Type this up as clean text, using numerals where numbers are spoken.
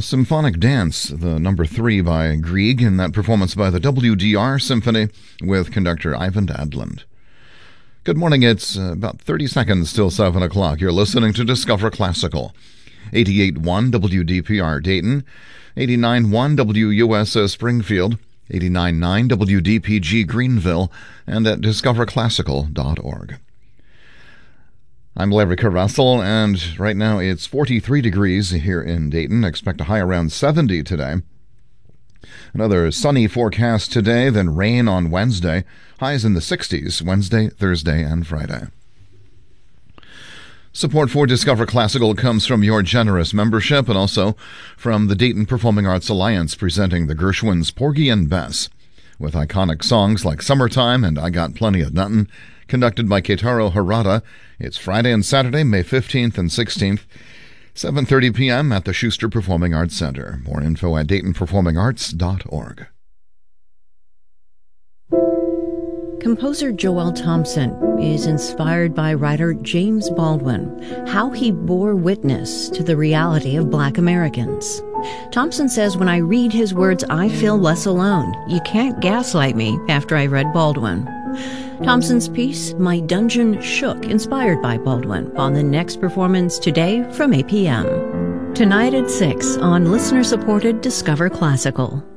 A symphonic dance, the number 3 by Grieg, and that performance by the WDR Symphony with conductor Ivan Dadland. Good morning, it's about 30 seconds till 7 o'clock. You're listening to Discover Classical. 88.1 WDPR Dayton, 89.1 WUSS Springfield, 89.9 WDPG Greenville, and at discoverclassical.org. I'm Larry Carruthel, and right now it's 43 degrees here in Dayton. Expect a high around 70 today. Another sunny forecast today, then rain on Wednesday. Highs in the 60s Wednesday, Thursday, and Friday. Support for Discover Classical comes from your generous membership and also from the Dayton Performing Arts Alliance, presenting the Gershwins' Porgy and Bess, with iconic songs like Summertime and I Got Plenty of Nuttin', conducted by Keitaro Harada. It's Friday and Saturday, May 15th and 16th, 7:30 p.m. at the Schuster Performing Arts Center. More info at DaytonPerformingArts.org. Composer Joel Thompson is inspired by writer James Baldwin, how he bore witness to the reality of Black Americans. Thompson says, "When I read his words, I feel less alone. You can't gaslight me," after I read Baldwin. Thompson's piece, My Dungeon Shook, inspired by Baldwin, on the next performance today from 8 p.m. Tonight at 6 on listener-supported Discover Classical.